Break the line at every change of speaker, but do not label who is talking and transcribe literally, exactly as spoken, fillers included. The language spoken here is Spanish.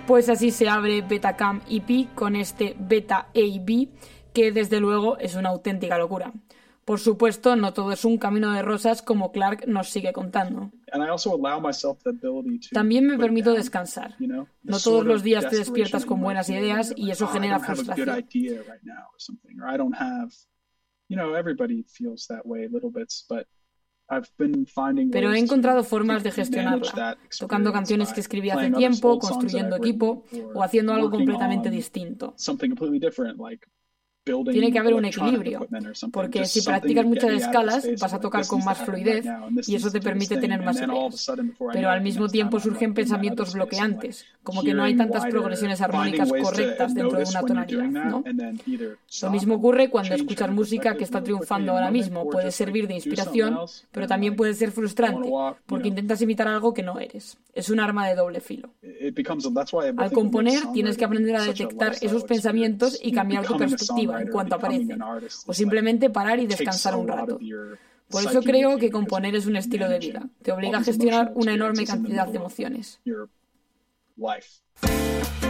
Pues así se abre Betacam E P con este Beta A B, que desde luego es una auténtica locura. Por supuesto, no todo es un camino de rosas, como Clark nos sigue contando. También me permito descansar. No todos los días te despiertas con buenas ideas y eso genera frustración. Pero he encontrado formas de gestionarla, tocando canciones que escribí hace tiempo, construyendo equipo o haciendo algo completamente distinto. Tiene que haber un equilibrio, porque si practicas muchas escalas vas a tocar con más fluidez y eso te permite tener más ideas. Pero al mismo tiempo surgen pensamientos bloqueantes, como que no hay tantas progresiones armónicas correctas dentro de una tonalidad, ¿no? Lo mismo ocurre cuando escuchas música que está triunfando ahora mismo. Puede servir de inspiración, pero también puede ser frustrante, porque intentas imitar algo que no eres. Es un arma de doble filo. Al componer tienes que aprender a detectar esos pensamientos y cambiar tu perspectiva en cuanto aparecen, o simplemente parar y descansar un rato. Por eso creo que componer es un estilo de vida. Te obliga a gestionar una enorme cantidad de emociones.